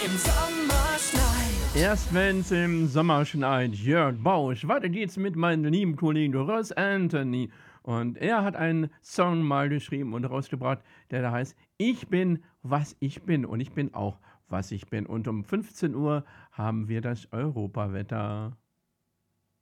im Sommer schneit. Erst wenn's im Sommer schneit, Jörg Bausch. Weiter geht's mit meinem lieben Kollegen Ross Anthony. Und er hat einen Song mal geschrieben und rausgebracht, der da heißt Ich bin, was ich bin. Und ich bin auch, was ich bin. Und um 15 Uhr haben wir das Europawetter.